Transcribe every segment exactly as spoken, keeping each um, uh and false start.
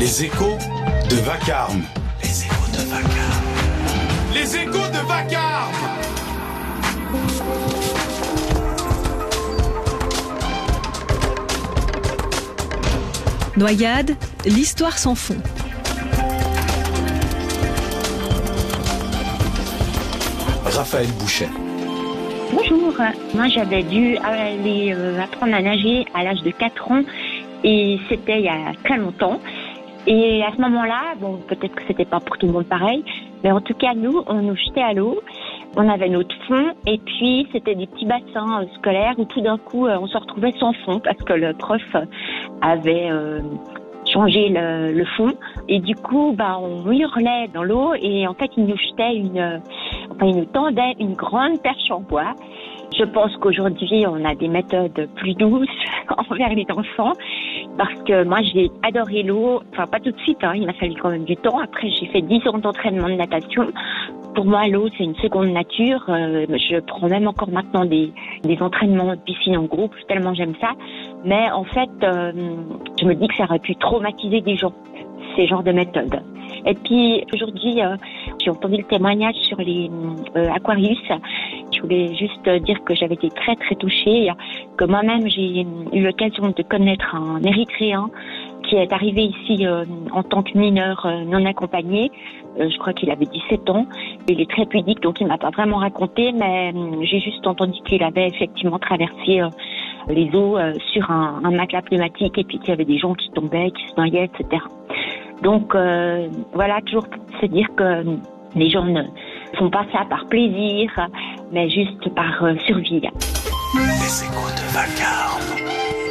Les échos de Vacarme. Les échos de Vacarme. Les échos de Vacarme. Noyade, l'histoire sans fond. Raphaël Bouchet. Bonjour, moi j'avais dû aller euh, apprendre à nager à l'âge de quatre ans et c'était il y a très longtemps. Et à ce moment-là, bon peut-être que c'était pas pour tout le monde pareil, mais en tout cas nous, on nous jetait à l'eau, on avait notre fond et puis c'était des petits bassins euh, scolaires où tout d'un coup euh, on se retrouvait sans fond parce que le prof avait euh, changé le, le fond et du coup bah on hurlait dans l'eau et en fait il nous jetait une Enfin, il nous tendait une grande perche en bois. Je pense qu'aujourd'hui, on a des méthodes plus douces envers les enfants parce que moi, j'ai adoré l'eau. Enfin, pas tout de suite, hein, il m'a fallu quand même du temps. Après, j'ai fait dix ans d'entraînement de natation. Pour moi, l'eau, c'est une seconde nature. Euh, je prends même encore maintenant des, des entraînements de piscine en groupe, tellement j'aime ça. Mais en fait, euh, je me dis que ça aurait pu traumatiser des gens, ces genres de méthodes. Et puis aujourd'hui, euh, j'ai entendu le témoignage sur les euh, Aquarius. Je voulais juste dire que j'avais été très très touchée, que moi-même j'ai eu l'occasion de connaître un Érythréen qui est arrivé ici euh, en tant que mineur euh, non accompagné. Euh, je crois qu'il avait dix-sept ans. Il est très pudique, donc il m'a pas vraiment raconté, mais euh, j'ai juste entendu qu'il avait effectivement traversé euh, les eaux euh, sur un, un matelas pneumatique et puis qu'il y avait des gens qui tombaient, qui se noyaient, et cetera. Donc euh, voilà, toujours se dire que les gens ne font pas ça par plaisir, mais juste par euh, survie. Les échos de Vacarme.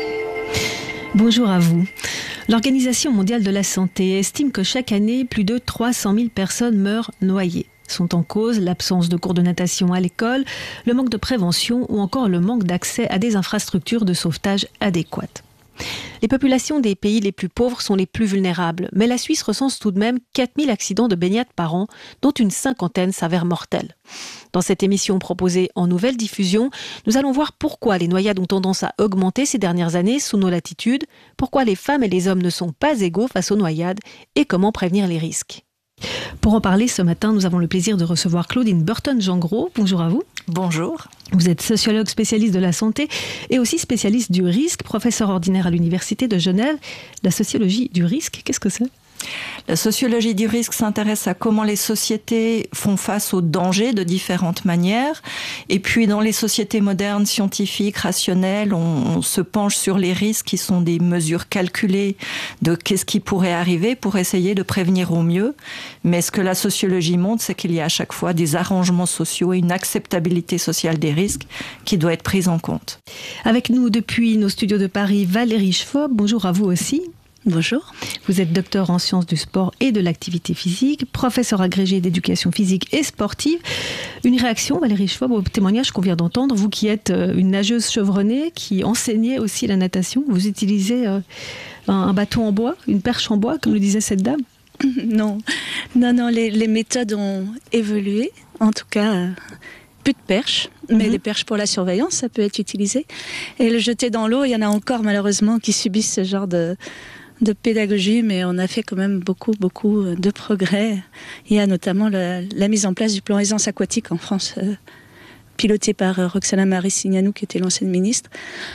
Bonjour à vous. L'Organisation mondiale de la santé estime que chaque année, plus de trois cent mille personnes meurent noyées. Sont en cause l'absence de cours de natation à l'école, le manque de prévention ou encore le manque d'accès à des infrastructures de sauvetage adéquates. Les populations des pays les plus pauvres sont les plus vulnérables, mais la Suisse recense tout de même quatre mille accidents de baignade par an, dont une cinquantaine s'avèrent mortels. Dans cette émission proposée en nouvelle diffusion, nous allons voir pourquoi les noyades ont tendance à augmenter ces dernières années sous nos latitudes, pourquoi les femmes et les hommes ne sont pas égaux face aux noyades et comment prévenir les risques. Pour en parler ce matin, nous avons le plaisir de recevoir Claudine Burton-Jangros. Bonjour à vous. Bonjour. Vous êtes sociologue spécialiste de la santé et aussi spécialiste du risque, professeur ordinaire à l'Université de Genève. La sociologie du risque, qu'est-ce que c'est ? La sociologie du risque s'intéresse à comment les sociétés font face aux dangers de différentes manières. Et puis, dans les sociétés modernes, scientifiques, rationnelles, on, on se penche sur les risques qui sont des mesures calculées de qu'est-ce qui pourrait arriver pour essayer de prévenir au mieux. Mais ce que la sociologie montre, c'est qu'il y a à chaque fois des arrangements sociaux et une acceptabilité sociale des risques qui doit être prise en compte. Avec nous depuis nos studios de Paris, Valérie Schwob. Bonjour à vous aussi. Bonjour. Vous êtes docteur en sciences du sport et de l'activité physique, professeur agrégé d'éducation physique et sportive. Une réaction, Valérie Schwob, au témoignage qu'on vient d'entendre. Vous qui êtes une nageuse chevronnée, qui enseignait aussi la natation, vous utilisez un, un bâton en bois, une perche en bois, comme le disait cette dame ? Non, non, non, les, les méthodes ont évolué. En tout cas, euh, plus de perches, mais mm-hmm. des perches pour la surveillance, ça peut être utilisé. Et le jeter dans l'eau, il y en a encore malheureusement qui subissent ce genre de... de pédagogie, mais on a fait quand même beaucoup, beaucoup de progrès. Il y a notamment la, la mise en place du plan aisance aquatique en France, euh, piloté par euh, Roxana Maracineanu, qui était l'ancienne ministre,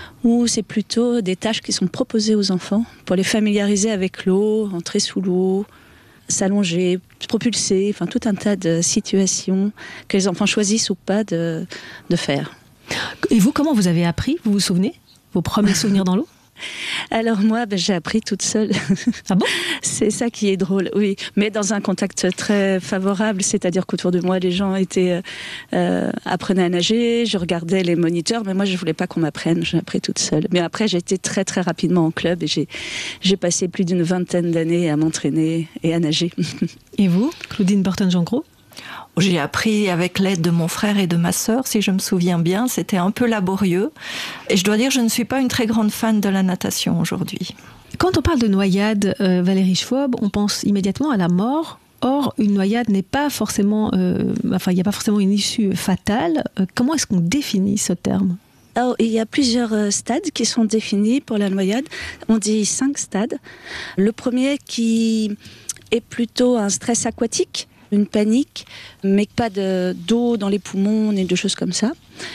où c'est plutôt des tâches qui sont proposées aux enfants pour les familiariser avec l'eau, entrer sous l'eau, s'allonger, propulser, enfin tout un tas de situations que les enfants choisissent ou pas de, de faire. Et vous, comment vous avez appris ? Vous vous souvenez ? Vos premiers souvenirs dans l'eau ? Alors moi, ben, j'ai appris toute seule. Ah bon ? C'est ça qui est drôle, oui. Mais dans un contexte très favorable, c'est-à-dire qu'autour de moi, les gens étaient euh, apprenaient à nager, je regardais les moniteurs, mais moi, je voulais pas qu'on m'apprenne, j'ai appris toute seule. Mais après, j'ai été très très rapidement en club et j'ai, j'ai passé plus d'une vingtaine d'années à m'entraîner et à nager. Et vous, Claudine Burton-Jangros ? J'ai appris avec l'aide de mon frère et de ma sœur, si je me souviens bien. C'était un peu laborieux. Et je dois dire, je ne suis pas une très grande fan de la natation aujourd'hui. Quand on parle de noyade, euh, Valérie Schwob, on pense immédiatement à la mort. Or, une noyade n'est pas forcément... Euh, enfin, il n'y a pas forcément une issue fatale. Euh, comment est-ce qu'on définit ce terme ? Alors, il y a plusieurs stades qui sont définis pour la noyade. On dit cinq stades. Le premier qui est plutôt un stress aquatique, une panique, mais pas de, d'eau dans les poumons ni de choses comme ça.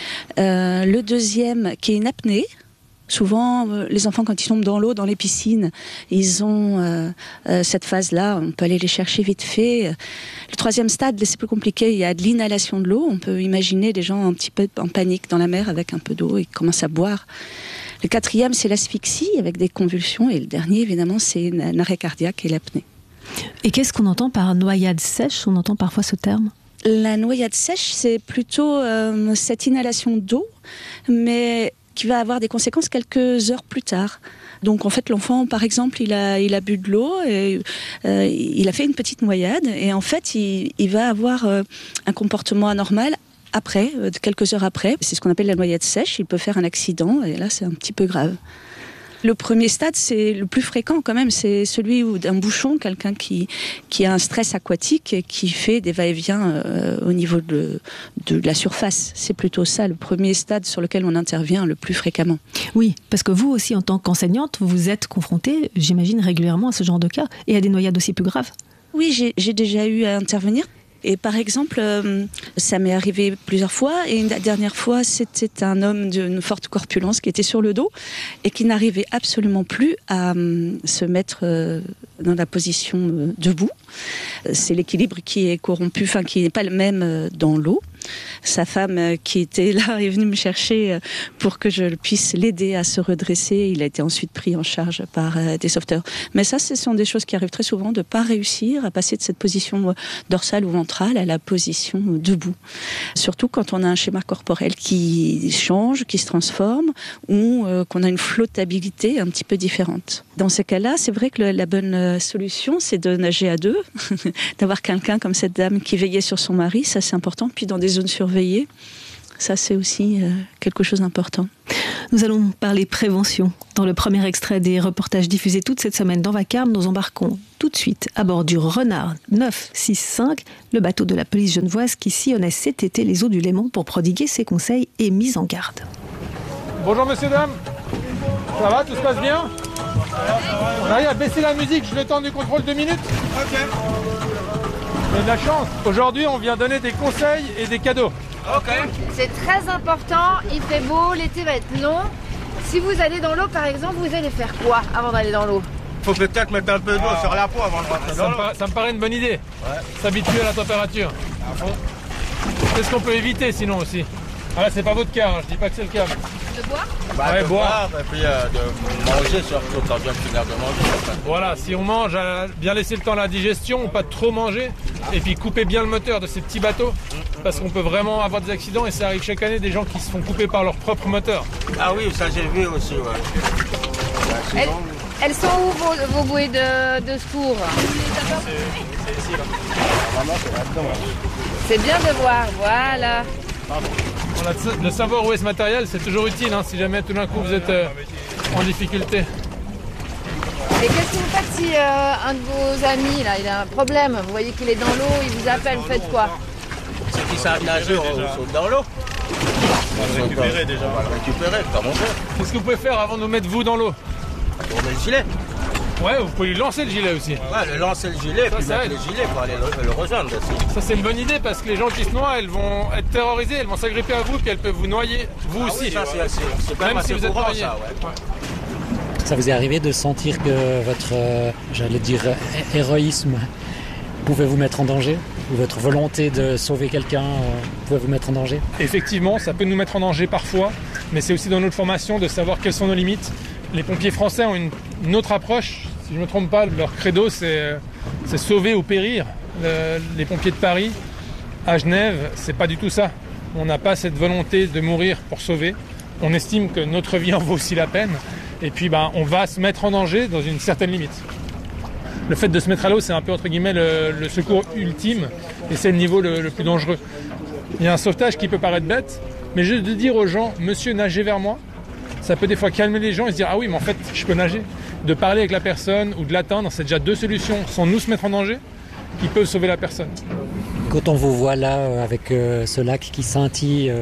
Euh, le deuxième qui est une apnée. Souvent, euh, les enfants, quand ils tombent dans l'eau, dans les piscines, ils ont euh, euh, cette phase-là. On peut aller les chercher vite fait. Le troisième stade, c'est plus compliqué. Il y a de l'inhalation de l'eau. On peut imaginer des gens un petit peu en panique dans la mer avec un peu d'eau et qui commencent à boire. Le quatrième, c'est l'asphyxie avec des convulsions. Et le dernier, évidemment, c'est un arrêt cardiaque et l'apnée. Et qu'est-ce qu'on entend par noyade sèche ? On entend parfois ce terme. La noyade sèche, c'est plutôt euh, cette inhalation d'eau, mais qui va avoir des conséquences quelques heures plus tard. Donc en fait, l'enfant, par exemple, il a, il a bu de l'eau, et, euh, il a fait une petite noyade, et en fait, il, il va avoir euh, un comportement anormal après, euh, quelques heures après. C'est ce qu'on appelle la noyade sèche. Il peut faire un accident, et là, c'est un petit peu grave. Le premier stade, c'est le plus fréquent quand même, c'est celui où d'un bouchon, quelqu'un qui, qui a un stress aquatique et qui fait des va-et-vient euh, au niveau de, de la surface. C'est plutôt ça, le premier stade sur lequel on intervient le plus fréquemment. Oui, parce que vous aussi, en tant qu'enseignante, vous êtes confrontée, j'imagine, régulièrement à ce genre de cas et à des noyades aussi plus graves. Oui, j'ai, j'ai déjà eu à intervenir. Et par exemple, euh, ça m'est arrivé plusieurs fois. Et une dernière fois, c'était un homme d'une forte corpulence qui était sur le dos et qui n'arrivait absolument plus à euh, se mettre euh, dans la position euh, debout. C'est l'équilibre qui est corrompu, enfin qui n'est pas le même euh, dans l'eau. Sa femme euh, qui était là est venue me chercher euh, pour que je puisse l'aider à se redresser. Il a été ensuite pris en charge par euh, des sauveteurs. Mais ça, ce sont des choses qui arrivent très souvent, de ne pas réussir à passer de cette position euh, dorsale ou ventrale à la position euh, debout. Surtout quand on a un schéma corporel qui change, qui se transforme, ou euh, qu'on a une flottabilité un petit peu différente. Dans ces cas-là, c'est vrai que le, la bonne euh, solution, c'est de nager à deux, d'avoir quelqu'un comme cette dame qui veillait sur son mari, ça c'est important. Puis dans des zones surveillées, ça c'est aussi euh, quelque chose d'important. Nous allons parler prévention. Dans le premier extrait des reportages diffusés toute cette semaine dans Vacarme, nous embarquons tout de suite à bord du Renard neuf six cinq, le bateau de la police genevoise qui sillonnait cet été les eaux du Léman pour prodiguer ses conseils et mises en garde. Bonjour messieurs, dames. Ça va, tout se passe bien ? On arrive à baisser la musique, je le temps du contrôle deux minutes. Ok. On a de la chance. Aujourd'hui, on vient donner des conseils et des cadeaux. Ok. C'est très important, il fait beau, l'été va être long. Si vous allez dans l'eau, par exemple, vous allez faire quoi avant d'aller dans l'eau ? Faut peut-être mettre un peu d'eau ah. sur la peau avant de rentrer dans l'eau. Ça, ça me paraît une bonne idée. Ouais. S'habituer à la température. À fond. Qu'est-ce qu'on peut éviter sinon aussi ? Ah là, c'est pas votre cas, hein. Je dis pas que c'est le cas. De boire ? Bah, ouais, de boire, et puis euh, de manger surtout quand on vient de finir de manger. Enfin. Voilà, si on mange, à bien laisser le temps à la digestion, pas trop manger, et puis couper bien le moteur de ces petits bateaux, parce qu'on peut vraiment avoir des accidents, et ça arrive chaque année, des gens qui se font couper par leur propre moteur. Ah oui, ça j'ai vu aussi, ouais. Elles, elles sont où vos, vos bouées de, de secours ? C'est ici, là. C'est bien de voir, voilà. De savoir où est ce matériel, c'est toujours utile, hein, si jamais tout d'un coup vous êtes euh, en difficulté. Et qu'est-ce que vous faites si euh, un de vos amis, là, il a un problème, vous voyez qu'il est dans l'eau, il vous appelle, vous faites quoi ? Ceux qui savent nager, on saute dans l'eau. On va le récupérer déjà. On va le récupérer, pas monter. Qu'est-ce que vous pouvez faire avant de nous mettre vous dans l'eau ? Tourner le gilet. Ouais, vous pouvez lui lancer le gilet aussi. Ouais, le lancer le gilet, ça, puis mettre le gilet pour aller le, le rejoindre aussi. Ça, c'est une bonne idée parce que les gens qui se noient, elles vont être terrorisées, elles vont s'agripper à vous, puis elles peuvent vous noyer, vous ah aussi. Oui, ça, c'est, c'est, c'est même si vous êtes noyé. Ça, ouais. Ouais. Ça vous est arrivé de sentir que votre, euh, j'allais dire, héroïsme pouvait vous mettre en danger ? Ou votre volonté de sauver quelqu'un euh, pouvait vous mettre en danger ? Effectivement, ça peut nous mettre en danger parfois, mais c'est aussi dans notre formation de savoir quelles sont nos limites. Les pompiers français ont une, une autre approche. Si je ne me trompe pas, leur credo, c'est, c'est sauver ou périr. Le, les pompiers de Paris, à Genève, c'est pas du tout ça. On n'a pas cette volonté de mourir pour sauver. On estime que notre vie en vaut aussi la peine. Et puis, ben, on va se mettre en danger dans une certaine limite. Le fait de se mettre à l'eau, c'est un peu, entre guillemets, le, le secours ultime. Et c'est le niveau le, le plus dangereux. Il y a un sauvetage qui peut paraître bête, mais juste de dire aux gens, monsieur, nagez vers moi, ça peut des fois calmer les gens et se dire, ah oui, mais en fait, je peux nager. De parler avec la personne ou de l'atteindre, c'est déjà deux solutions, sans nous se mettre en danger, qui peuvent sauver la personne. Quand on vous voit là, avec euh, ce lac qui scintille, euh,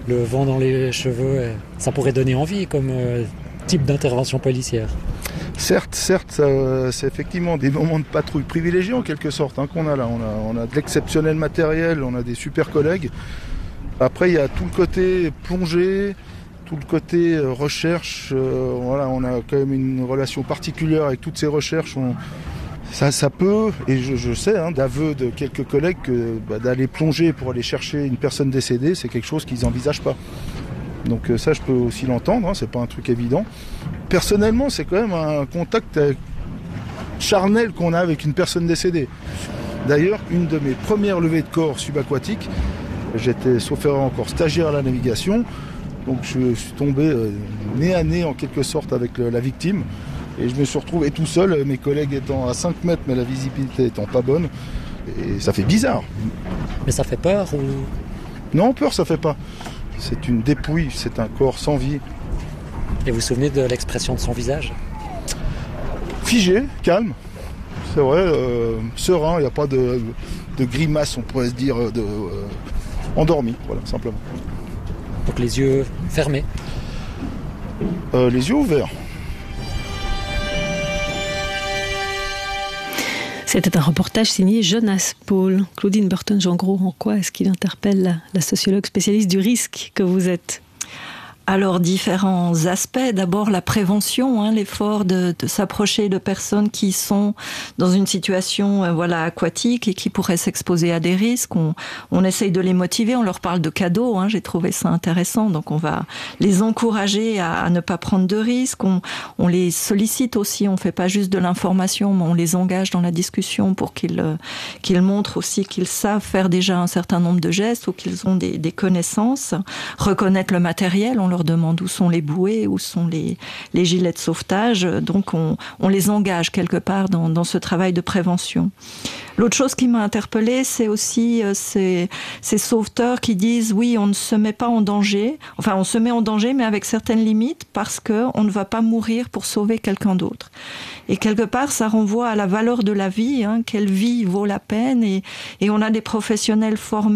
le vent dans les cheveux, ça pourrait donner envie comme euh, type d'intervention policière. Certes, certes, ça, c'est effectivement des moments de patrouille privilégiés en quelque sorte hein, qu'on a là. On a, on a de l'exceptionnel matériel, on a des super collègues. Après, il y a tout le côté plongée, tout le côté euh, recherche. Euh, voilà, on a quand même une relation particulière avec toutes ces recherches. On, ça, ça peut, et je, je sais hein, d'aveu de quelques collègues que bah, d'aller plonger pour aller chercher une personne décédée, c'est quelque chose qu'ils n'envisagent pas. Donc ça, je peux aussi l'entendre, hein, c'est pas un truc évident. Personnellement, c'est quand même un contact charnel qu'on a avec une personne décédée. D'ailleurs, une de mes premières levées de corps subaquatiques, j'étais, sauf erreur encore, stagiaire à la navigation. Donc je suis tombé euh, nez à nez en quelque sorte avec le, la victime. Et je me suis retrouvé tout seul, mes collègues étant à cinq mètres, mais la visibilité étant pas bonne. Et ça fait bizarre. Mais ça fait peur ou... Non, peur ça fait pas. C'est une dépouille, c'est un corps sans vie. Et vous vous souvenez de l'expression de son visage ? Figé, calme, c'est vrai, euh, serein, il n'y a pas de, de grimace, on pourrait se dire, de, euh, endormi, voilà, simplement. Donc les yeux fermés ? euh, Les yeux ouverts. C'était un reportage signé Jonas Paul. Claudine Burton-Jangros, en quoi est-ce qu'il interpelle la, la sociologue spécialiste du risque que vous êtes ? Alors, différents aspects. D'abord, la prévention, hein, l'effort de, de s'approcher de personnes qui sont dans une situation euh, voilà, aquatique et qui pourraient s'exposer à des risques. On, on essaye de les motiver, on leur parle de cadeaux. Hein, j'ai trouvé ça intéressant. Donc, on va les encourager à, à ne pas prendre de risques. On, on les sollicite aussi. On ne fait pas juste de l'information, mais on les engage dans la discussion pour qu'ils, euh, qu'ils montrent aussi qu'ils savent faire déjà un certain nombre de gestes ou qu'ils ont des, des connaissances. Reconnaître le matériel, on leur demande où sont les bouées, où sont les, les gilets de sauvetage. Donc, on, on les engage quelque part dans, dans ce travail de prévention. L'autre chose qui m'a interpellée, c'est aussi euh, ces, ces sauveteurs qui disent « oui, on ne se met pas en danger ». Enfin, on se met en danger, mais avec certaines limites, parce qu'on ne va pas mourir pour sauver quelqu'un d'autre. Et quelque part, ça renvoie à la valeur de la vie. Hein, quelle vie vaut la peine et, et on a des professionnels formés